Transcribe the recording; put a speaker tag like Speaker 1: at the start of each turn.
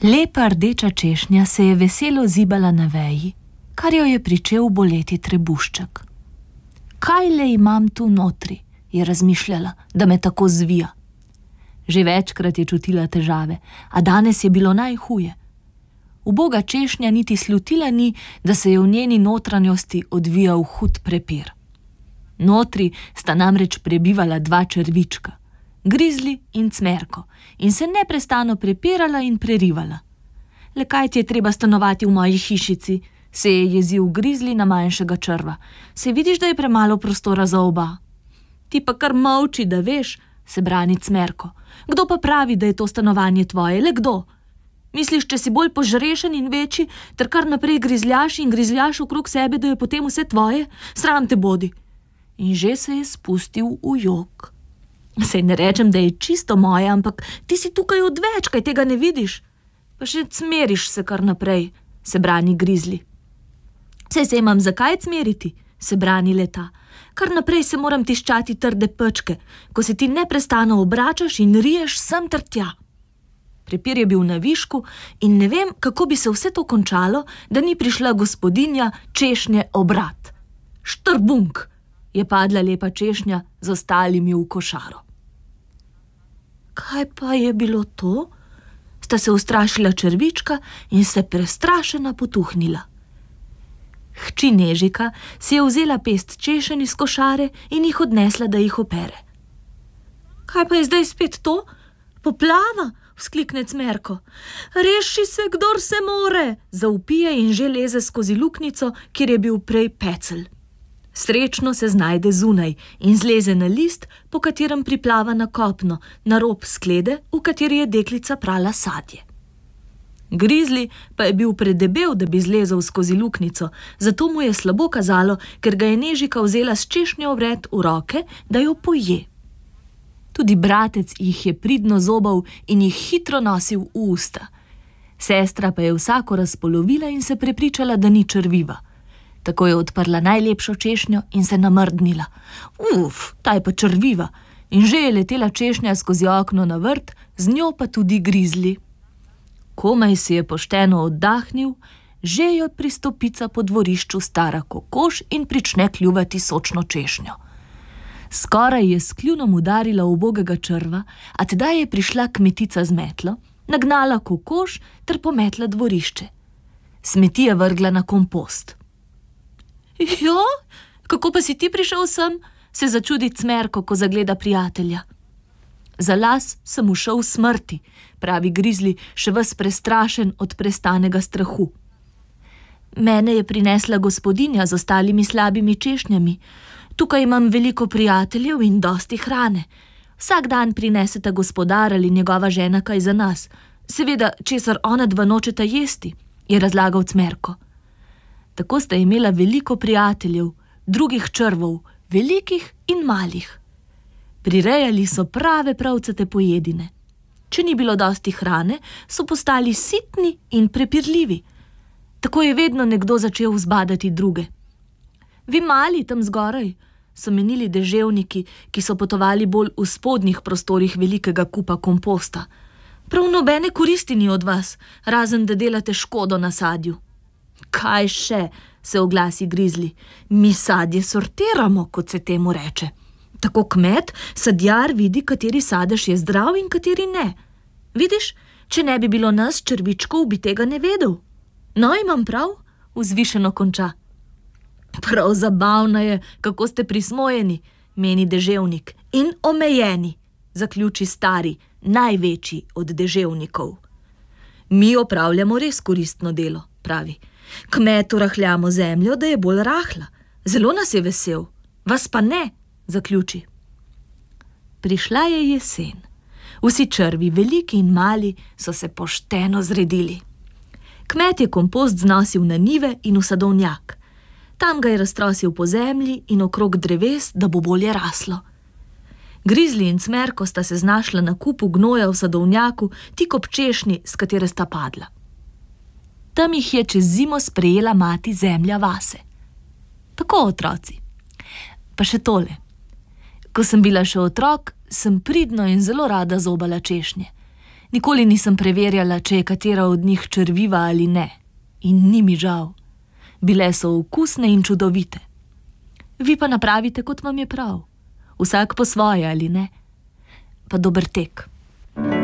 Speaker 1: Lepa rdeča češnja se je veselo zibala na veji, kar jo je pričel boleti trebušček. Kaj le imam tu notri, je razmišljala, da me tako zvija. Že večkrat je čutila težave, a danes je bilo najhuje. Uboga češnja niti slutila ni, da se je v njeni notranjosti odvijal hud prepir. Notri sta namreč prebivala dva črvička, Grizli in Cmerko, in se neprestano prepirala in prerivala. Le kaj ti je treba stanovati v moji hišici, se je jezil Grizli na manjšega črva. Se vidiš, da je premalo prostora za oba? Ti pa kar molči, da veš, se brani Cmerko. Kdo pa pravi, da je to stanovanje tvoje, le kdo? Misliš, če si bolj požrešen in večji, ter kar naprej grizljaš in grizljaš okrog sebe, da je potem vse tvoje? Sram te bodi. In že se je spustil v jok. Sej ne rečem, da je čisto moje, ampak ti si tukaj odveč, kaj tega ne vidiš? Pa še cmeriš se kar naprej, se brani Grizli. Sej se imam zakaj cmeriti, se brani leta. Kar naprej se moram tiščati trde pečke, ko se ti neprestano obračaš in riješ sem ter tja. Prepir je bil na višku in ne vem, kako bi se vse to končalo, da ni prišla gospodinja češnje obrat. Štrbunk, je padla lepa češnja z ostalimi v košaro. Kaj pa je bilo to? Sta se ustrašila črvička in se prestrašena potuhnila. Hči Nežika si je vzela pest češenj iz košare in jih odnesla, da jih opere. Kaj pa je zdaj spet to? Poplava, vzklikne Cmerko. Reši se, kdor se more, zavpije in že leze skozi luknjico, kjer je bil prej pecelj. Srečno se znajde zunaj in zleze na list, po katerem priplava na kopno, na rob sklede, v kateri je deklica prala sadje. Grizli pa je bil predebel, da bi zlezel skozi luknjico, zato mu je slabo kazalo, ker ga je Nežika vzela s češnjo vred v roke, da jo poje. Tudi bratec jih je pridno zobal in jih hitro nosil v usta. Sestra pa je vsako razpolovila in se prepričala, da ni črviva. Tako je odprla najlepšo češnjo in se namrdnila. Ta je pa črviva, in že je letela češnja skozi okno na vrt, z njo pa tudi Grizli. Komaj si je pošteno oddahnil, že jo pristopica po dvorišču stara kokoš in prične kljuvati sočno češnjo. Skoraj je s kljunom udarila ubogega črva, a tedaj je prišla kmetica z metlo, nagnala kokoš ter pometla dvorišče. Smeti je vrgla na kompost. Jo, kako pa si ti prišel sem? Se začudi Cmerko, ko zagleda prijatelja. Za las sem ušel smrti, pravi Grizli, še ves prestrašen od prestanega strahu. Mene je prinesla gospodinja z ostalimi slabimi češnjami. Tukaj imam veliko prijateljev in dosti hrane. Vsak dan prineseta gospodar ali njegova žena kaj za nas. Seveda, česar ona dva nočeta jesti, je razlagal Cmerko. Tako sta imela veliko prijateljev, drugih črvov, velikih in malih. Prirejali so prave pravcate pojedine. Če ni bilo dosti hrane, so postali sitni in prepirljivi. Tako je vedno nekdo začel zbadati druge. Vi mali tam zgoraj, so menili deževniki, ki so potovali bolj v spodnjih prostorih velikega kupa komposta. Prav nobene koristi ni od vas, razen da delate škodo na sadju. Kaj še, se oglasi Grizli, mi sadje sortiramo, kot se temu reče. Tako kmet, sadjar vidi, kateri sadež je zdrav in kateri ne. Vidiš, če ne bi bilo nas črvičkov, bi tega ne vedel. No, imam prav, vzvišeno konča. Prav zabavna je, kako ste prismojeni, meni deževnik, in omejeni, zaključi stari, največji od deževnikov. Mi opravljamo res koristno delo, pravi. Kmetu rahljamo zemljo, da je bolj rahla. Zelo nas je vesel, vas pa ne, zaključi. Prišla je jesen. Vsi črvi, veliki in mali, so se pošteno zredili. Kmet je kompost znosil na njive in v sadovnjak. Tam ga je raztrosil po zemlji in okrog dreves, da bo bolje raslo. Grizli in Cmerko sta se znašla na kupu gnoja v sadovnjaku, tik ob češnji, s katere sta padla. Tam jih je čez zimo sprejela mati zemlja vase. Tako, otroci. Pa še tole. Ko sem bila še otrok, sem pridno in zelo rada zobala češnje. Nikoli nisem preverjala, če je katera od njih črviva ali ne. In ni mi žal. Bile so okusne in čudovite. Vi pa napravite, kot vam je prav. Vsak po svoje, ali ne? Pa dober tek.